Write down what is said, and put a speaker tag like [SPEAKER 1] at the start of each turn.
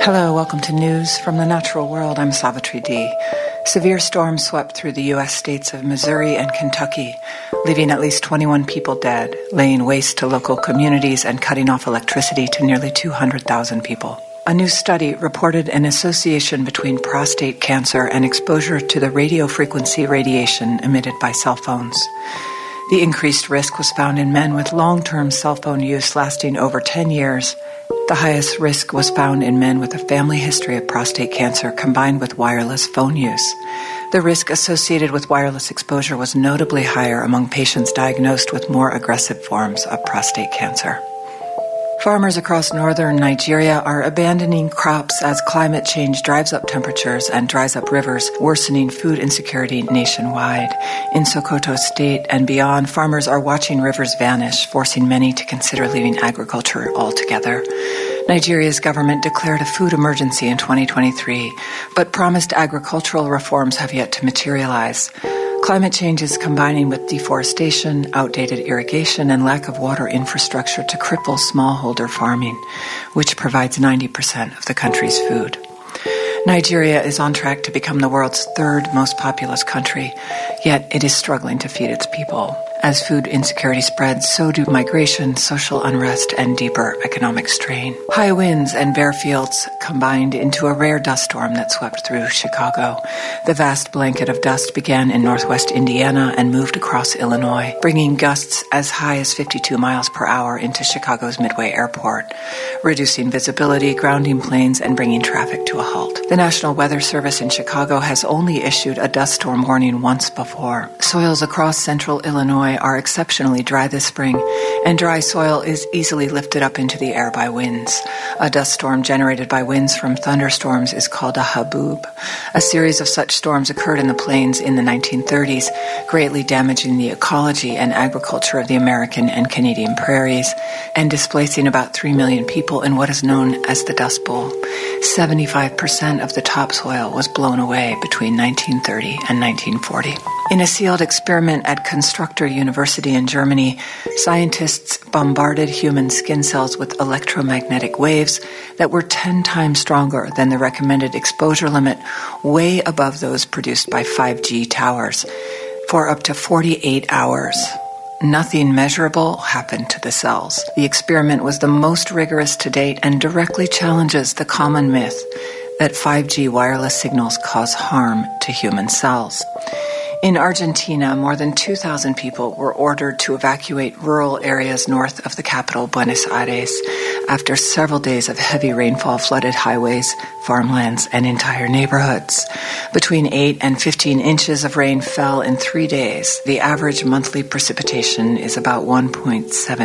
[SPEAKER 1] Hello, welcome to News from the Natural World. I'm Savitri D. Severe storms swept through the U.S. states of Missouri and Kentucky, leaving at least 21 people dead, laying waste to local communities and cutting off electricity to nearly 200,000 people. A new study reported an association between prostate cancer and exposure to the radiofrequency radiation emitted by cell phones. The increased risk was found in men with long-term cell phone use lasting over 10 years. The highest risk was found in men with a family history of prostate cancer combined with wireless phone use. The risk associated with wireless exposure was notably higher among patients diagnosed with more aggressive forms of prostate cancer. Farmers across northern Nigeria are abandoning crops as climate change drives up temperatures and dries up rivers, worsening food insecurity nationwide. In Sokoto State and beyond, farmers are watching rivers vanish, forcing many to consider leaving agriculture altogether. Nigeria's government declared a food emergency in 2023, but promised agricultural reforms have yet to materialize. Climate change is combining with deforestation, outdated irrigation, and lack of water infrastructure to cripple smallholder farming, which provides 90% of the country's food. Nigeria is on track to become the world's third most populous country, yet it is struggling to feed its people. As food insecurity spreads, so do migration, social unrest, and deeper economic strain. High winds and bare fields combined into a rare dust storm that swept through Chicago. The vast blanket of dust began in northwest Indiana and moved across Illinois, bringing gusts as high as 52 miles per hour into Chicago's Midway Airport, reducing visibility, grounding planes, and bringing traffic to a halt. The National Weather Service in Chicago has only issued a dust storm warning once before. Soils across central Illinois are exceptionally dry this spring, and dry soil is easily lifted up into the air by winds. A dust storm generated by winds from thunderstorms is called a haboob. A series of such storms occurred in the plains in the 1930s, greatly damaging the ecology and agriculture of the American and Canadian prairies, and displacing about 3 million people in what is known as the Dust Bowl. 75% of the topsoil was blown away between 1930 and 1940. In a sealed experiment at Constructor University in Germany, scientists bombarded human skin cells with electromagnetic waves that were 10 times stronger than the recommended exposure limit, way above those produced by 5G towers, for up to 48 hours. Nothing measurable happened to the cells. The experiment was the most rigorous to date and directly challenges the common myth that 5G wireless signals cause harm to human cells. In Argentina, more than 2,000 people were ordered to evacuate rural areas north of the capital, Buenos Aires, after several days of heavy rainfall flooded highways, farmlands, and entire neighborhoods. Between 8 and 15 inches of rain fell in 3 days. The average monthly precipitation is about 1.7